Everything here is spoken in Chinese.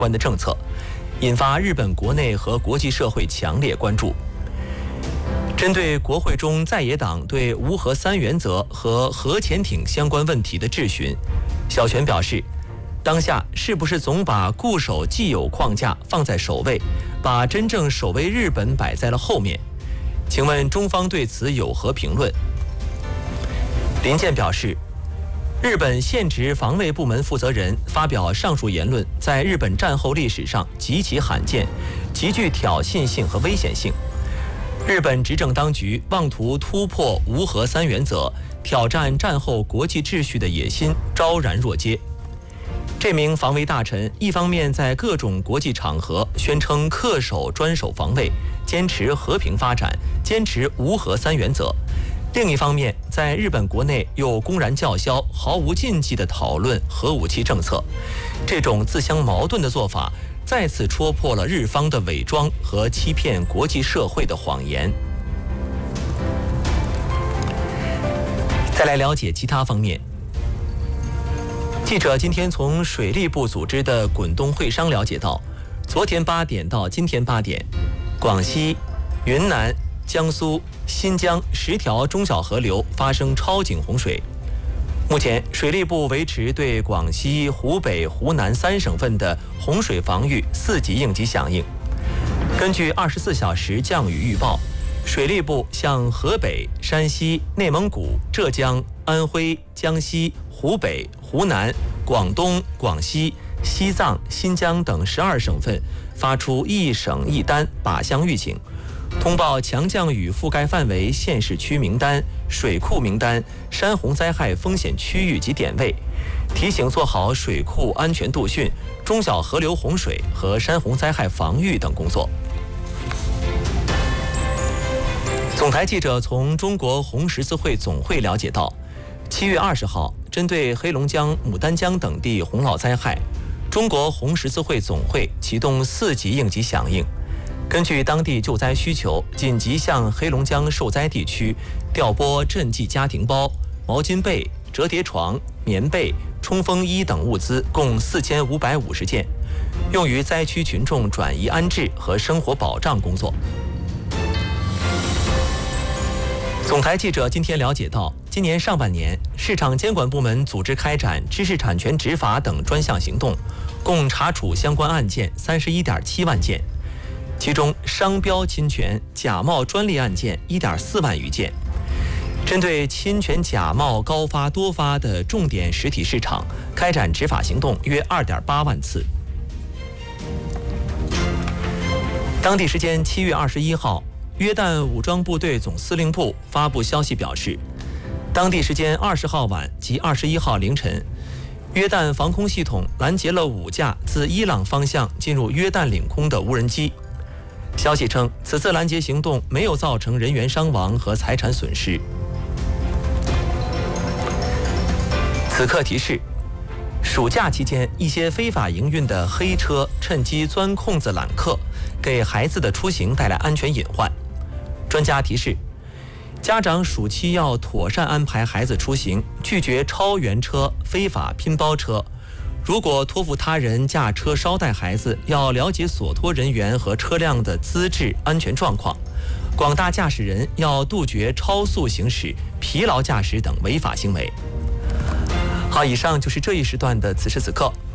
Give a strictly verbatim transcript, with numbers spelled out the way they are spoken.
关的政策，引发日本国内和国际社会强烈关注。针对国会中在野党对无核三原则和核潜艇相关问题的质询，小泉表示，当下是不是总把固守既有框架放在首位，把真正守卫日本摆在了后面？请问中方对此有何评论？林健表示，日本现职防卫部门负责人发表上述言论，在日本战后历史上极其罕见，极具挑衅性和危险性。日本执政当局妄图突破无核三原则，挑战战后国际秩序的野心昭然若揭。这名防卫大臣一方面在各种国际场合宣称恪守专守防卫，坚持和平发展，坚持无核三原则，另一方面在日本国内又公然叫嚣，毫无禁忌地讨论核武器政策。这种自相矛盾的做法再次戳破了日方的伪装和欺骗国际社会的谎言。再来了解其他方面。记者今天从水利部组织的滚动会商了解到，昨天八点到今天八点，广西、云南、江苏、新疆十条中小河流发生超警洪水。目前，水利部维持对广西、湖北、湖南三省份的洪水防御四级应急响应。根据二十四小时降雨预报，水利部向河北、山西、内蒙古、浙江、安徽、江西、湖北、湖南、广东、广西、西藏、新疆等十二省份发出一省一单靶向预警，通报强降雨覆盖范围县市区名单、水库名单、山洪灾害风险区域及点位，提醒做好水库安全度汛、中小河流洪水和山洪灾害防御等工作。总台记者从中国红十字会总会了解到，七月二十号，针对黑龙江、牡丹江等地洪涝灾害，中国红十字会总会启动四级应急响应。根据当地救灾需求，紧急向黑龙江受灾地区调拨赈济家庭包、毛巾被、折叠床、棉被、冲锋衣等物资共四千五百五十件，用于灾区群众转移安置和生活保障工作。总台记者今天了解到，今年上半年，市场监管部门组织开展知识产权执法等专项行动，共查处相关案件三十一点七万件，其中商标侵权、假冒专利案件一点四万余件。针对侵权假冒高发多发的重点实体市场，开展执法行动约二点八万次。当地时间七月二十一号，约旦武装部队总司令部发布消息表示，当地时间二十号晚及二十一号凌晨，约旦防空系统拦截了五架自伊朗方向进入约旦领空的无人机。消息称，此次拦截行动没有造成人员伤亡和财产损失。此刻提示：暑假期间，一些非法营运的黑车趁机钻空子揽客，给孩子的出行带来安全隐患。专家提示，家长暑期要妥善安排孩子出行，拒绝超员车、非法拼包车。如果托付他人驾车捎带孩子，要了解所托人员和车辆的资质、安全状况。广大驾驶人要杜绝超速行驶、疲劳驾驶等违法行为。好，以上就是这一时段的此时此刻。